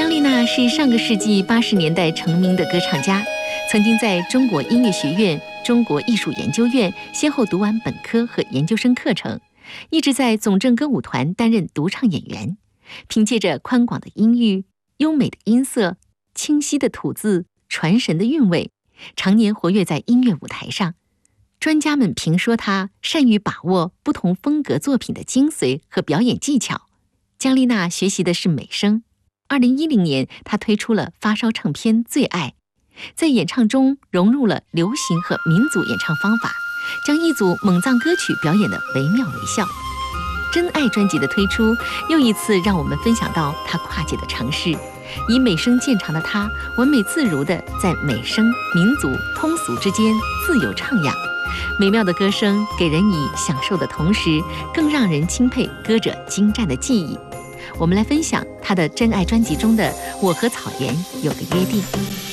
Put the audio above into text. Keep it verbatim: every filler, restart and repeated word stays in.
张丽娜是上个世纪八十年代成名的歌唱家，曾经在中国音乐学院、中国艺术研究院先后读完本科和研究生课程，一直在总政歌舞团担任独唱演员。凭借着宽广的音域、优美的音色、清晰的吐字、传神的韵味，常年活跃在音乐舞台上。专家们评说她善于把握不同风格作品的精髓和表演技巧。姜丽娜学习的是美声。二零一零年，她推出了发烧唱片《最爱》，在演唱中融入了流行和民族演唱方法，将一组蒙藏歌曲表演得惟妙惟肖。真爱专辑的推出，又一次让我们分享到她跨界的尝试。以美声见长的她，完美自如地在美声、民族、通俗之间自由徜徉。美妙的歌声给人以享受的同时，更让人钦佩歌者精湛的技艺。我们来分享她的真爱专辑中的《我和草原有个约定》。